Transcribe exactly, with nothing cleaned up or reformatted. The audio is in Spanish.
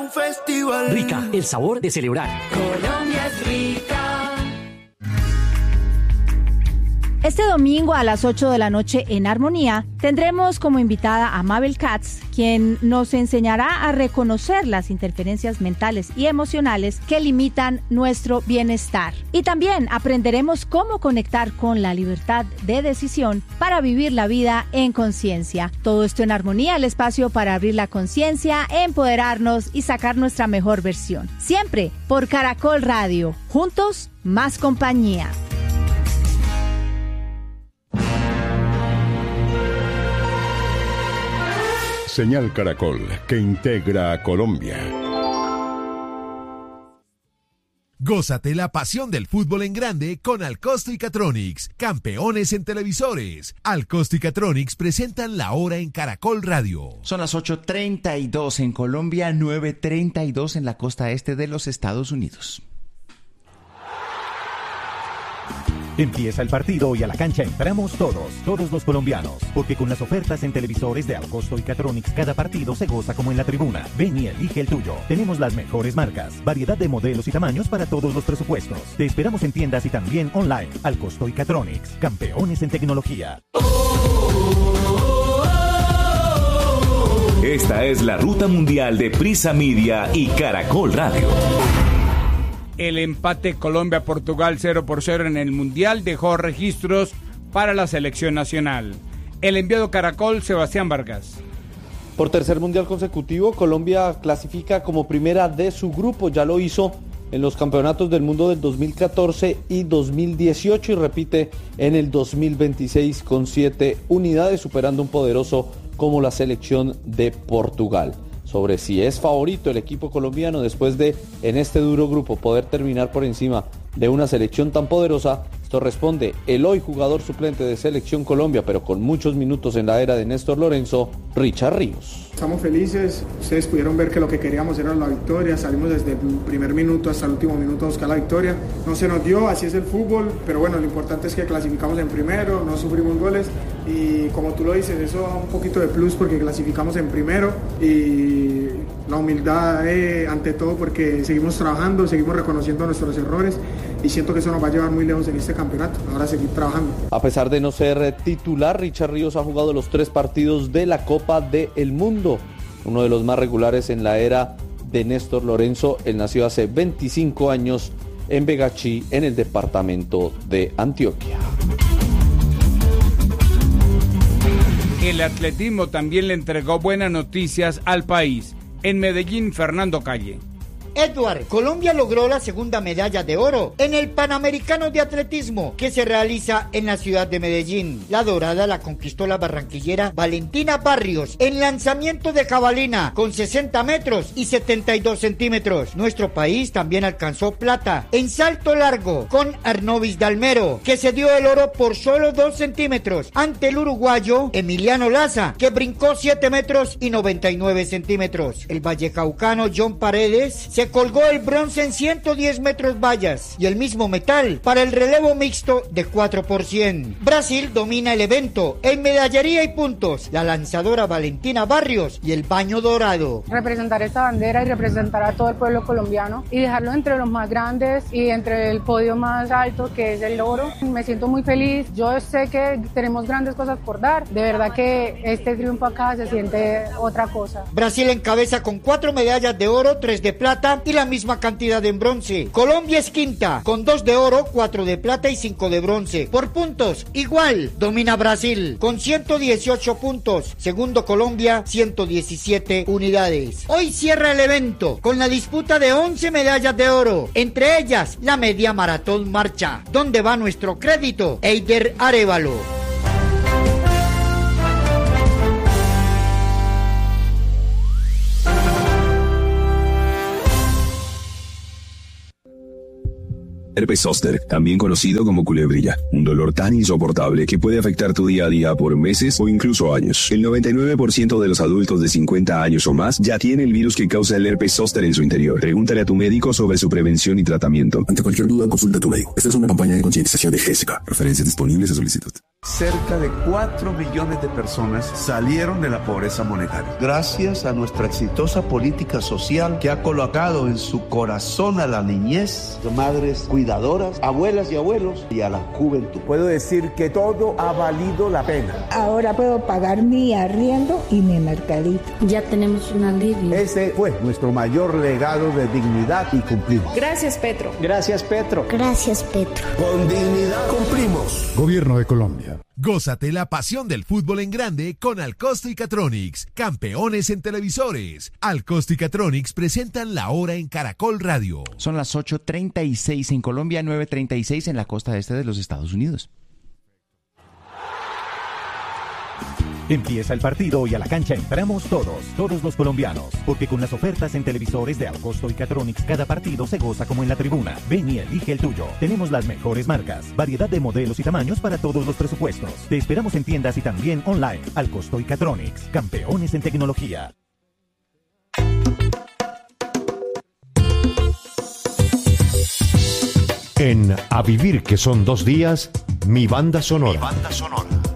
un festival. Rica, el sabor de celebrar. Colombia es rica. Este domingo a las ocho de la noche en Armonía tendremos como invitada a Mabel Katz, quien nos enseñará a reconocer las interferencias mentales y emocionales que limitan nuestro bienestar. Y también aprenderemos cómo conectar con la libertad de decisión para vivir la vida en conciencia. Todo esto en Armonía, el espacio para abrir la conciencia, empoderarnos y sacar nuestra mejor versión. Siempre por Caracol Radio. Juntos, más compañía. Señal Caracol, que integra a Colombia. Gózate la pasión del fútbol en grande con Alcosto y Catronics, campeones en televisores. Alcosto y Catronics presentan la hora en Caracol Radio. Son las ocho treinta y dos en Colombia, nueve treinta y dos en la costa este de los Estados Unidos. Empieza el partido y a la cancha entramos todos, todos los colombianos, porque con las ofertas en televisores de Alcosto y Catronics cada partido se goza como en la tribuna. Ven y elige el tuyo. Tenemos las mejores marcas, variedad de modelos y tamaños para todos los presupuestos. Te esperamos en tiendas y también online. Alcosto y Catronics, campeones en tecnología. Esta es la ruta mundial de Prisa Media y Caracol Radio. El empate Colombia-Portugal cero por cero en el Mundial dejó registros para la selección nacional. El enviado Caracol, Sebastián Vargas. Por tercer Mundial consecutivo, Colombia clasifica como primera de su grupo. Ya lo hizo en los campeonatos del mundo del dos mil catorce y dos mil dieciocho y repite en el dos mil veintiséis con siete unidades, superando un poderoso como la selección de Portugal. Sobre si es favorito el equipo colombiano después de, en este duro grupo, poder terminar por encima de una selección tan poderosa, esto responde el hoy jugador suplente de Selección Colombia, pero con muchos minutos en la era de Néstor Lorenzo, Richard Ríos. Estamos felices, ustedes pudieron ver que lo que queríamos era la victoria, salimos desde el primer minuto hasta el último minuto a buscar la victoria, no se nos dio, así es el fútbol, pero bueno, lo importante es que clasificamos en primero, no sufrimos goles y como tú lo dices, eso da un poquito de plus porque clasificamos en primero y la humildad eh, ante todo porque seguimos trabajando, seguimos reconociendo nuestros errores y siento que eso nos va a llevar muy lejos en este campeonato, ahora seguir trabajando. A pesar de no ser titular, Richard Ríos ha jugado los tres partidos de la Copa del Mundo, uno de los más regulares en la era de Néstor Lorenzo. Él nació hace veinticinco años en Begachí, en el departamento de Antioquia. El atletismo también le entregó buenas noticias al país. En Medellín, Fernando Calle. Edward, Colombia logró la segunda medalla de oro en el Panamericano de Atletismo que se realiza en la ciudad de Medellín. La dorada la conquistó la barranquillera Valentina Barrios en lanzamiento de jabalina con sesenta metros y setenta y dos centímetros. Nuestro país también alcanzó plata en salto largo con Arnovis Dalmero, que se dio el oro por solo dos centímetros ante el uruguayo Emiliano Laza, que brincó siete metros y noventa y nueve centímetros. El vallecaucano John Paredes se colgó el bronce en ciento diez metros vallas y el mismo metal para el relevo mixto de cuatro por cien. Brasil domina el evento en medallería y puntos, la lanzadora Valentina Barrios y el baño dorado. Representar esta bandera y representar a todo el pueblo colombiano y dejarlo entre los más grandes y entre el podio más alto que es el oro. Me siento muy feliz, yo sé que tenemos grandes cosas por dar, de verdad que este triunfo acá se siente otra cosa. Brasil encabeza con cuatro medallas de oro, tres de plata y la misma cantidad en bronce. Colombia es quinta, con dos de oro, cuatro de plata y cinco de bronce. Por puntos, igual, domina Brasil, con ciento dieciocho puntos. Segundo Colombia, ciento diecisiete unidades. Hoy cierra el evento con la disputa de once medallas de oro, entre ellas la media maratón marcha. ¿Dónde va nuestro crédito? Eider Arévalo. Herpes zóster, también conocido como culebrilla, un dolor tan insoportable que puede afectar tu día a día por meses o incluso años. El noventa y nueve por ciento de los adultos de cincuenta años o más ya tiene el virus que causa el herpes zóster en su interior. Pregúntale a tu médico sobre su prevención y tratamiento. Ante cualquier duda, consulta a tu médico. Esta es una campaña de concientización de G S K. Referencias disponibles a solicitud. Cerca de cuatro millones de personas salieron de la pobreza monetaria. Gracias a nuestra exitosa política social que ha colocado en su corazón a la niñez, madres cuidadoras, abuelas y abuelos y a la juventud. Puedo decir que todo ha valido la pena. Ahora puedo pagar mi arriendo y mi mercadito. Ya tenemos un alivio. Ese fue nuestro mayor legado de dignidad y cumplimos. Gracias, Petro. Gracias, Petro. Gracias, Petro. Con dignidad cumplimos. Gobierno de Colombia. Gózate la pasión del fútbol en grande con Alcosto y Catronics, campeones en televisores. Alcosto y Catronics presentan la hora en Caracol Radio. Son las ocho treinta y seis en Colombia, nueve treinta y seis en la costa este de los Estados Unidos. Empieza el partido y a la cancha entramos todos, todos los colombianos, porque con las ofertas en televisores de Alcosto y Catronics cada partido se goza como en la tribuna. Ven y elige el tuyo. Tenemos las mejores marcas, variedad de modelos y tamaños para todos los presupuestos. Te esperamos en tiendas y también online. Alcosto y Catronics, campeones en tecnología. En A Vivir, que son dos días, mi banda sonora. Mi banda sonora.